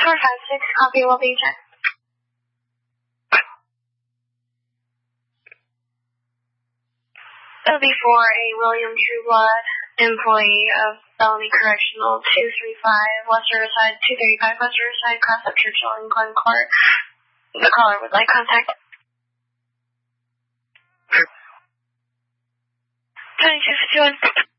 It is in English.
456, copy, will be checked. It'll be for a William Trueblood, employee of Bellamy Correctional 235, West Riverside, 235 West Riverside, cross up Churchill and Glen Court. The caller would like contact. 2251.